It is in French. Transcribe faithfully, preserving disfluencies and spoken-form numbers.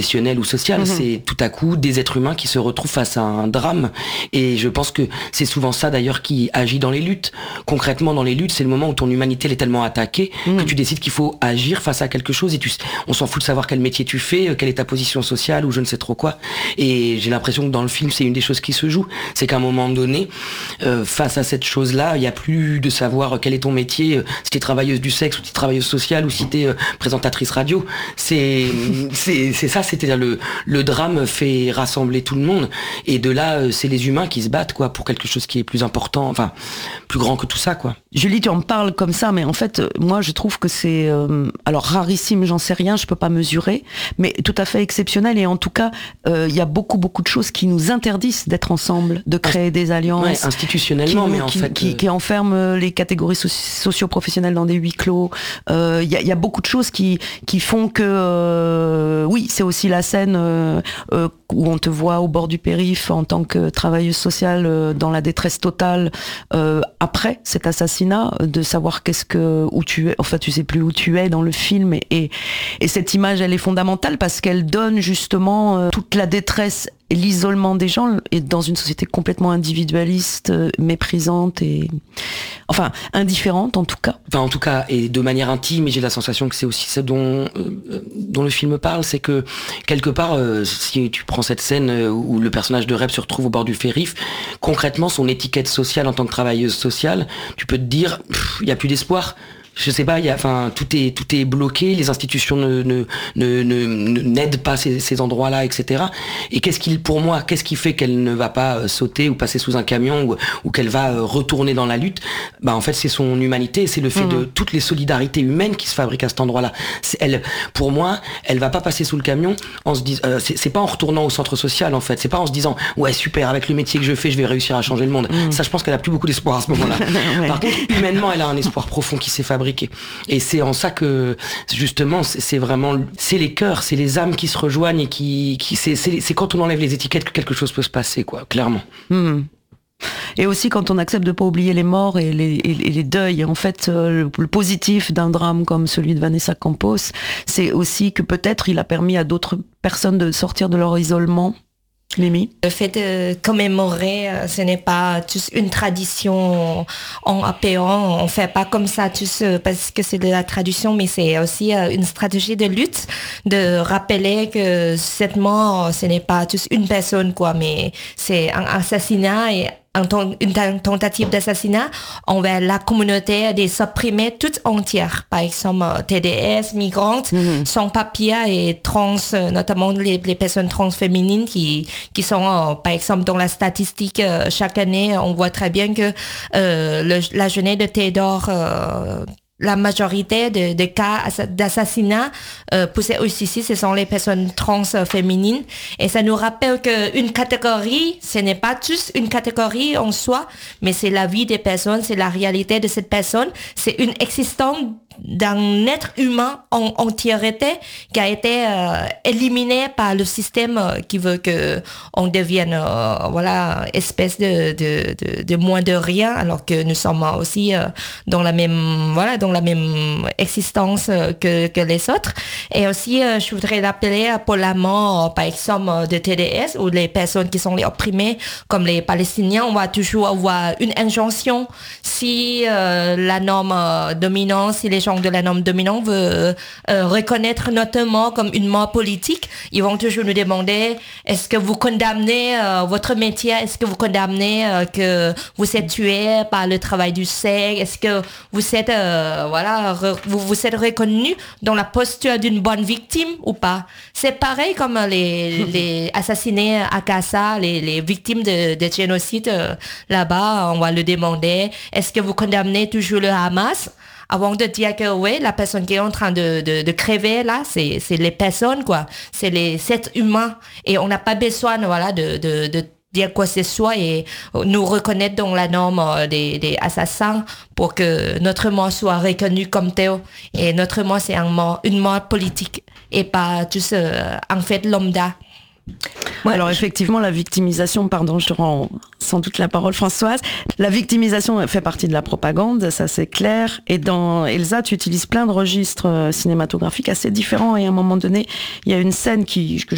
ou social, mmh. c'est tout à coup des êtres humains qui se retrouvent face à un drame. Et je pense que c'est souvent ça d'ailleurs qui agit dans les luttes. Concrètement, dans les luttes, c'est le moment où ton humanité elle est tellement attaquée mmh. que tu décides qu'il faut agir face à quelque chose et tu, on s'en fout de savoir quel métier tu fais, quelle est ta position sociale ou je ne sais trop quoi. Et j'ai l'impression que dans le film, c'est une des choses qui se joue. C'est qu'à un moment donné, euh, face à cette chose-là, il n'y a plus de savoir quel est ton métier, euh, si t'es travailleuse du sexe ou si t'es travailleuse sociale ou si t'es euh, présentatrice radio. C'est, c'est, c'est ça, c'est-à-dire le, le drame fait rassembler tout le monde et de là c'est les humains qui se battent quoi pour quelque chose qui est plus important, enfin plus grand que tout ça quoi. Julie, tu en parles comme ça, mais en fait moi je trouve que c'est euh, alors rarissime, j'en sais rien, je peux pas mesurer, mais tout à fait exceptionnel et en tout cas il euh, y a beaucoup beaucoup de choses qui nous interdisent d'être ensemble, de créer Inst- des alliances, ouais, institutionnellement, qui, mais en qui, fait qui, euh... qui enferment les catégories so- socio-professionnelles dans des huis clos. Il euh, y, a, y a beaucoup de choses qui qui font que euh, oui, c'est aussi la scène Euh, euh, où on te voit au bord du périph' en tant que travailleuse sociale euh, dans la détresse totale euh, après cet assassinat, de savoir qu'est-ce que où tu es, enfin tu sais plus où tu es dans le film et, et, et cette image elle est fondamentale parce qu'elle donne justement euh, toute la détresse et l'isolement des gens et dans une société complètement individualiste, euh, méprisante et enfin indifférente en tout cas. Enfin en tout cas et de manière intime, et j'ai la sensation que c'est aussi ça dont euh, dont le film parle, c'est que quelque part euh, si tu prends cette scène euh, où le personnage de Reb se retrouve au bord du périph', concrètement son étiquette sociale en tant que travailleuse sociale, tu peux te dire il y a plus d'espoir. Je sais pas, il y a, enfin, tout est, tout est bloqué, les institutions ne, ne, ne, ne, ne n'aident pas ces, ces endroits-là, et cetera. Et qu'est-ce qu'il, pour moi, qu'est-ce qui fait qu'elle ne va pas euh, sauter ou passer sous un camion ou, ou qu'elle va euh, retourner dans la lutte? Bah, en fait, c'est son humanité, c'est le fait mmh. de toutes les solidarités humaines qui se fabriquent à cet endroit-là. C'est, elle, pour moi, elle va pas passer sous le camion en se disant, euh, c'est, c'est pas en retournant au centre social, en fait. C'est pas en se disant, ouais, super, avec le métier que je fais, je vais réussir à changer le monde. Mmh. Ça, je pense qu'elle a plus beaucoup d'espoir à ce moment-là. ouais. Par contre, humainement, elle a un espoir profond qui s'est fabriqué. Et c'est en ça que justement c'est, c'est vraiment c'est les cœurs, c'est les âmes qui se rejoignent et qui, qui c'est, c'est, c'est quand on enlève les étiquettes que quelque chose peut se passer quoi, clairement. Mmh. Et aussi quand on accepte de pas oublier les morts et les, et, et les deuils. En fait, euh, le, le positif d'un drame comme celui de Vanessa Campos, c'est aussi que peut-être il a permis à d'autres personnes de sortir de leur isolement. Mimi. Le fait de commémorer, ce n'est pas juste une tradition en apéant, on fait pas comme ça juste parce que c'est de la tradition, mais c'est aussi une stratégie de lutte, de rappeler que cette mort, ce n'est pas juste une personne, quoi, mais c'est un assassinat et une tentative d'assassinat envers la communauté des opprimés toute entière. Par exemple, T D S, migrantes, mm-hmm. sans papier et trans, notamment les, les personnes trans féminines qui, qui sont, par exemple, dans la statistique, chaque année, on voit très bien que euh, le, la jeunesse de Théodore euh, la majorité de, de cas d'assassinat euh, poussés aussi ici, ce sont les personnes trans euh, féminines. Et ça nous rappelle qu'une catégorie, ce n'est pas juste une catégorie en soi, mais c'est la vie des personnes, c'est la réalité de cette personne. C'est une existence d'un être humain en entièreté qui a été euh, éliminé par le système euh, qui veut que on devienne euh, voilà espèce de, de de de moins de rien alors que nous sommes aussi euh, dans la même voilà dans la même existence euh, que que les autres. Et aussi euh, je voudrais rappeler pour la mort euh, par exemple de T D S ou les personnes qui sont les opprimées comme les Palestiniens, on va toujours avoir une injonction si euh, la norme euh, dominante, si les gens de la norme dominante veulent euh, reconnaître notre mort comme une mort politique, ils vont toujours nous demander est-ce que vous condamnez euh, votre métier, est-ce que vous condamnez euh, que vous êtes tué par le travail du sexe, est-ce que vous êtes euh, voilà re, vous vous êtes reconnu dans la posture d'une bonne victime ou pas. C'est pareil comme les les assassinés à Gaza, les les victimes de, de génocide euh, là-bas, on va le demander est-ce que vous condamnez toujours le Hamas avant de dire que oui, la personne qui est en train de, de, de crever là, c'est, c'est les personnes, quoi. C'est les êtres humains. Et on n'a pas besoin, voilà, de, de, de dire quoi que ce soit et nous reconnaître dans la norme des, des assassins pour que notre mort soit reconnue comme tel. Et notre mort, c'est un mort, une mort politique et pas juste euh, en fait lambda. Ouais, alors effectivement, la victimisation, pardon, je te rends sans doute la parole Françoise, la victimisation fait partie de la propagande, ça c'est clair, et dans Elsa, tu utilises plein de registres cinématographiques assez différents, et à un moment donné, il y a une scène qui, que